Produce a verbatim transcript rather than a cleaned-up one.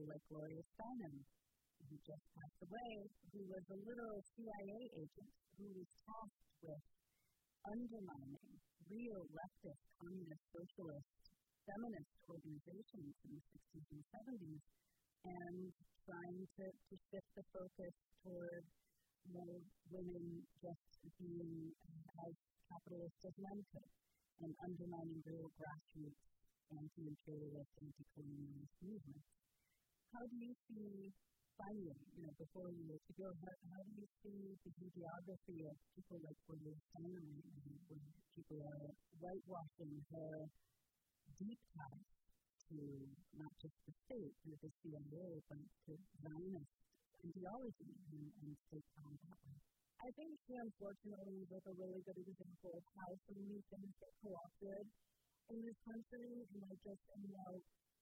like Gloria Steinem, who just passed away, who was a literal C I A agent who was tasked with undermining real leftist, communist, socialist, feminist organizations in the sixties and seventies and trying to, to shift the focus toward more women just being as capitalist as men could and undermining real grassroots anti-imperialist, anti-colonialist movements. How do you see, finally, you know, before you were to go, how, how do you see the geography of people like Gloria Steinem when people are whitewashing her deep ties to not just the state, to the C I A, but to Zionist ideology and, and state power that way? I think she unfortunately is like a really good example of how so many things get co-opted in this country, and I just, you know,